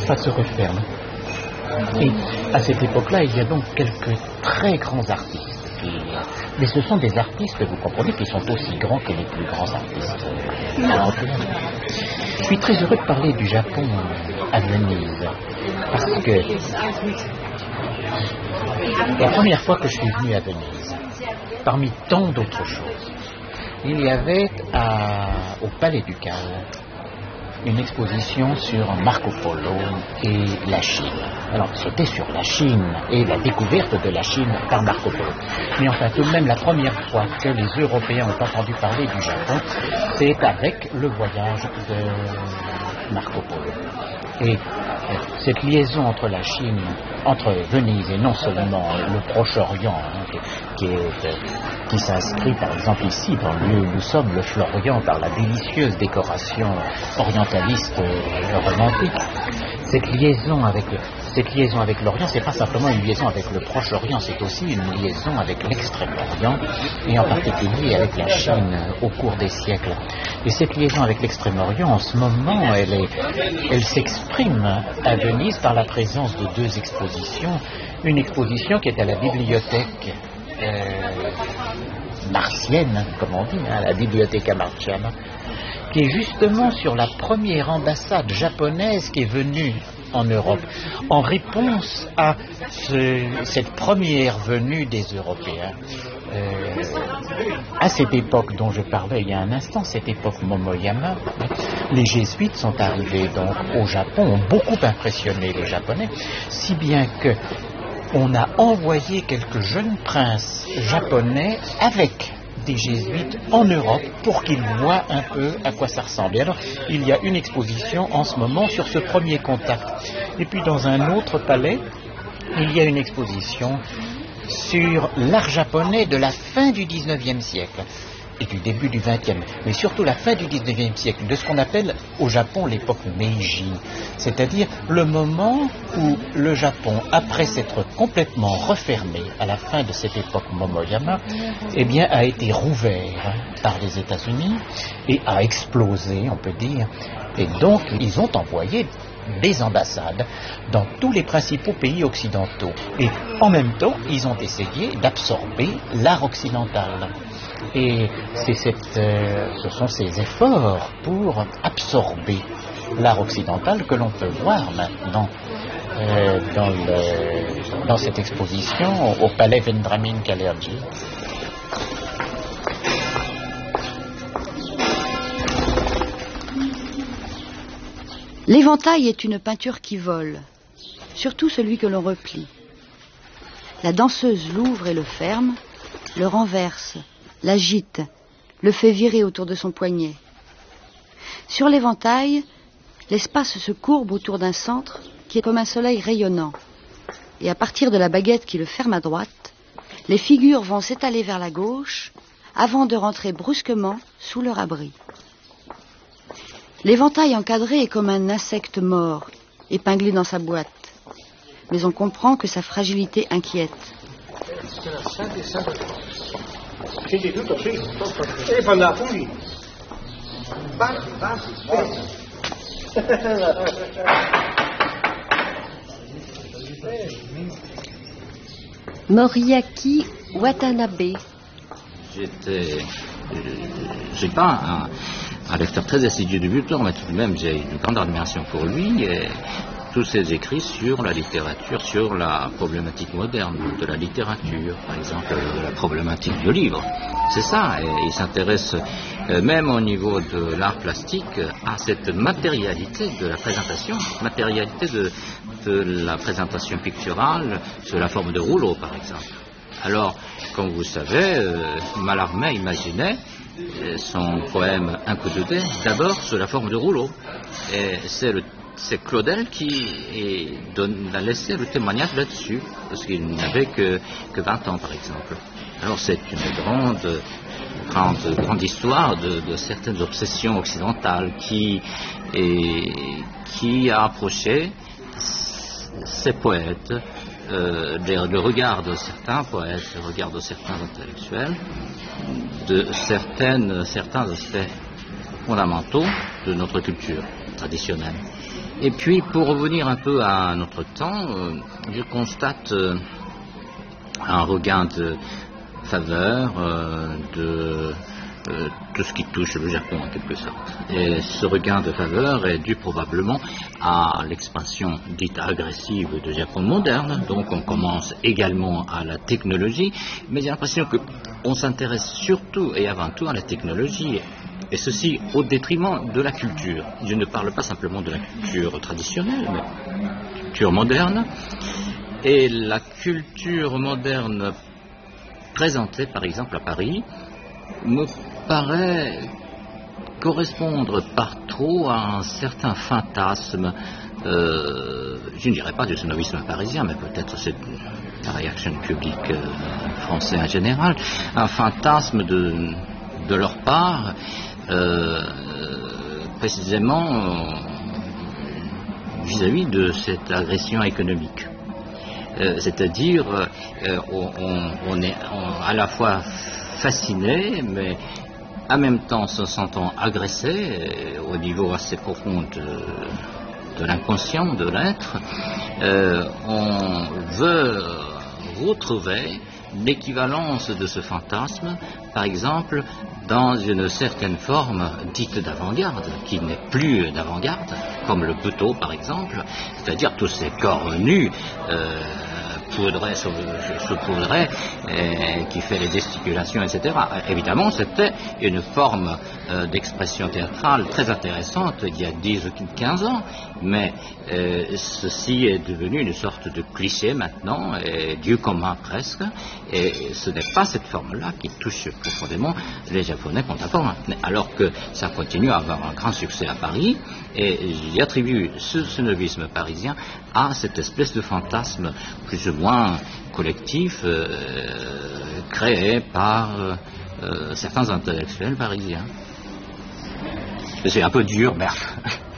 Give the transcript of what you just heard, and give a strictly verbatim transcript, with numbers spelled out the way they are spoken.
l'espace se referme. Et à cette époque-là, il y a donc quelques très grands artistes. Qui... Mais ce sont des artistes, vous comprenez, qui sont aussi grands que les plus grands artistes européens. Je suis très heureux de parler du Japon à Venise, parce que la première fois que je suis venu à Venise, parmi tant d'autres choses, il y avait à, au Palais Ducal une exposition sur Marco Polo et la Chine. Alors, c'était sur la Chine et la découverte de la Chine par Marco Polo. Mais enfin, tout de même, la première fois que les Européens ont entendu parler du Japon, c'est avec le voyage de Marco Polo. Et euh, cette liaison entre la Chine, entre Venise et non seulement le Proche-Orient, hein, qui, qui, est, euh, qui s'inscrit par exemple ici dans le lieu où nous sommes, le Florian, par la délicieuse décoration orientaliste euh, romantique, cette liaison avec le, cette liaison avec l'Orient, c'est pas simplement une liaison avec le Proche-Orient, c'est aussi une liaison avec l'Extrême-Orient et en particulier avec la Chine au cours des siècles. Et cette liaison avec l'Extrême-Orient, en ce moment, elle, est, elle s'exprime à Venise par la présence de deux expositions. Une exposition qui est à la bibliothèque euh, martienne, comme on dit, hein, la Bibliotheca Marciana, qui est justement sur la première ambassade japonaise qui est venue en Europe, en réponse à ce, cette première venue des Européens. Euh, à cette époque dont je parlais il y a un instant, cette époque Momoyama, les jésuites sont arrivés donc au Japon, ont beaucoup impressionné les Japonais, si bien que on a envoyé quelques jeunes princes japonais avec des jésuites en Europe pour qu'ils voient un peu à quoi ça ressemble. Et alors, il y a une exposition en ce moment sur ce premier contact. Et puis dans un autre palais, il y a une exposition sur l'art japonais de la fin du dix-neuvième siècle et du début du vingtième, mais surtout la fin du dix-neuvième siècle, de ce qu'on appelle au Japon l'époque Meiji, c'est-à-dire le moment où le Japon, après s'être complètement refermé à la fin de cette époque Momoyama, eh bien, a été rouvert par les États-Unis et a explosé, on peut dire, et donc ils ont envoyé des ambassades dans tous les principaux pays occidentaux. Et en même temps, ils ont essayé d'absorber l'art occidental. Et c'est cette, euh, ce sont ces efforts pour absorber l'art occidental que l'on peut voir maintenant euh, dans, le, dans cette exposition au, au palais Vendramin Kalergi. L'éventail est une peinture qui vole, surtout celui que l'on replie. La danseuse l'ouvre et le ferme, le renverse, l'agite, le fait virer autour de son poignet. Sur l'éventail, l'espace se courbe autour d'un centre qui est comme un soleil rayonnant. Et à partir de la baguette qui le ferme à droite, les figures vont s'étaler vers la gauche avant de rentrer brusquement sous leur abri. L'éventail encadré est comme un insecte mort, épinglé dans sa boîte. Mais on comprend que sa fragilité inquiète. Moriaki Watanabe. J'étais... J'ai pas un... un lecteur très assidu de Butor, mais tout de même j'ai une grande admiration pour lui et tous ses écrits sur la littérature, sur la problématique moderne de la littérature, par exemple de la problématique du livre. C'est ça, et il s'intéresse euh, même au niveau de l'art plastique à cette matérialité de la présentation, matérialité de, de la présentation picturale sous la forme de rouleau, par exemple. Alors, comme vous savez, euh, Mallarmé imaginait son poème Un coup de dé, d'abord sous la forme de rouleau. Et c'est, le, c'est Claudel qui est, donne, a laissé le témoignage là-dessus, parce qu'il n'avait que, que vingt ans, par exemple. Alors c'est une grande, grande, grande histoire de, de certaines obsessions occidentales qui, et, qui a approché ces poètes, euh, le regard de certains poètes, le regard de certains intellectuels, de certaines, certains aspects fondamentaux de notre culture traditionnelle. Et puis, pour revenir un peu à notre temps, euh, je constate euh, un regain de faveur euh, de euh, tout ce qui touche le Japon en quelque sorte. Et ce regain de faveur est dû probablement à l'expansion dite agressive du Japon moderne. Donc on commence également à la technologie, mais j'ai l'impression qu'on s'intéresse surtout et avant tout à la technologie. Et ceci au détriment de la culture. Je ne parle pas simplement de la culture traditionnelle, mais de la culture moderne. Et la culture moderne présentée par exemple à Paris me paraît correspondre par trop à un certain fantasme, euh, je ne dirais pas du snobisme parisien, mais peut-être c'est la réaction publique euh, française en général, un fantasme de, de leur part, euh, précisément euh, vis-à-vis de cette agression économique. Euh, c'est-à-dire, euh, on, on est on, à la fois fasciné, mais en même temps se sentant agressé euh, au niveau assez profond de, de l'inconscient, de l'être, euh, on veut retrouver l'équivalence de ce fantasme, par exemple, dans une certaine forme dite d'avant-garde, qui n'est plus d'avant-garde, comme le Buto par exemple, c'est-à-dire tous ces corps nus, euh, poudré, saupoudré, qui fait les gesticulations, et cetera. Évidemment, c'était une forme euh, d'expression théâtrale très intéressante il y a dix ou quinze ans, mais euh, ceci est devenu une sorte de cliché maintenant, et Dieu commun presque, et ce n'est pas cette forme-là qui touche profondément les Japonais contemporains, alors que ça continue à avoir un grand succès à Paris, et j'attribue ce snobisme parisien à cette espèce de fantasme plus ou moins collectif euh, créé par euh, certains intellectuels parisiens. C'est un peu dur, mais